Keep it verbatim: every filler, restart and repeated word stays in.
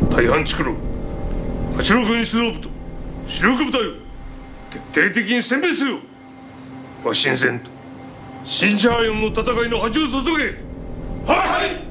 大半地区の八路軍指導部と主力部隊を徹底的に殲滅せよ。和新戦とシンジャーヨンの戦いの恥を注げ。はい。